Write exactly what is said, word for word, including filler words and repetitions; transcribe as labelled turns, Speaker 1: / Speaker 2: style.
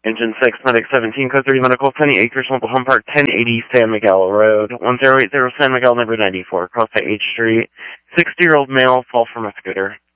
Speaker 1: Engine six, Medic seventeen, Code three Medical, Sunny Acres, Mobile Home Park, ten eighty San Miguel Road, one zero eight zero San Miguel, number ninety-four, across the H Street. sixty-year-old male, fall from a scooter.